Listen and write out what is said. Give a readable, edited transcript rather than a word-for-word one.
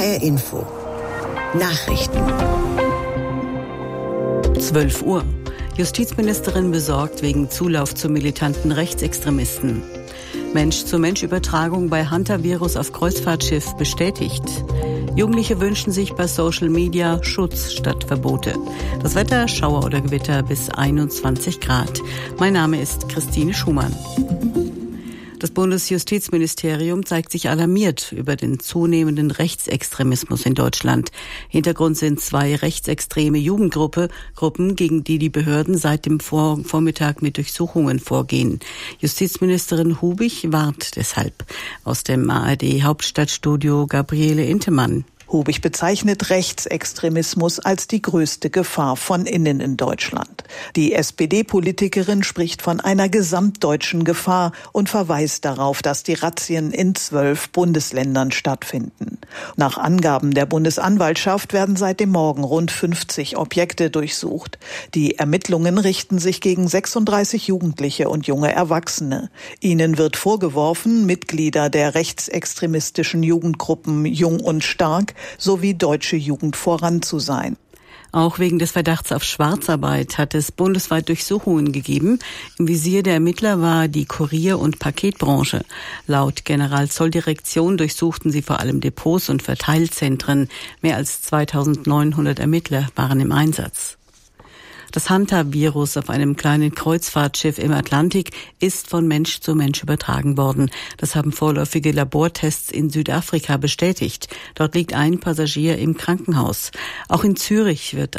HR Info. Nachrichten. 12 Uhr. Justizministerin besorgt wegen Zulauf zu militanten Rechtsextremisten. Mensch-zu-Mensch-Übertragung bei Hantavirus auf Kreuzfahrtschiff bestätigt. Jugendliche wünschen sich bei Social Media Schutz statt Verbote. Das Wetter, Schauer oder Gewitter bis 21 Grad. Mein Name ist Christine Schumann. Das Bundesjustizministerium zeigt sich alarmiert über den zunehmenden Rechtsextremismus in Deutschland. Hintergrund sind 2 rechtsextreme Jugendgruppen, gegen die die Behörden seit dem Vormittag mit Durchsuchungen vorgehen. Justizministerin Hubig warnt deshalb. Aus dem ARD-Hauptstadtstudio Gabriele Intemann. Hubig bezeichnet Rechtsextremismus als die größte Gefahr von innen in Deutschland. Die SPD-Politikerin spricht von einer gesamtdeutschen Gefahr und verweist darauf, dass die Razzien in 12 Bundesländern stattfinden. Nach Angaben der Bundesanwaltschaft werden seit dem Morgen rund 50 Objekte durchsucht. Die Ermittlungen richten sich gegen 36 Jugendliche und junge Erwachsene. Ihnen wird vorgeworfen, Mitglieder der rechtsextremistischen Jugendgruppen Jung und Stark sowie Deutsche Jugend voran zu sein. Auch wegen des Verdachts auf Schwarzarbeit hat es bundesweit Durchsuchungen gegeben. Im Visier der Ermittler war die Kurier- und Paketbranche. Laut Generalzolldirektion durchsuchten sie vor allem Depots und Verteilzentren. Mehr als 2900 Ermittler waren im Einsatz. Das Hantavirus auf einem kleinen Kreuzfahrtschiff im Atlantik ist von Mensch zu Mensch übertragen worden. Das haben vorläufige Labortests in Südafrika bestätigt. Dort liegt ein Passagier im Krankenhaus. Auch in Zürich wird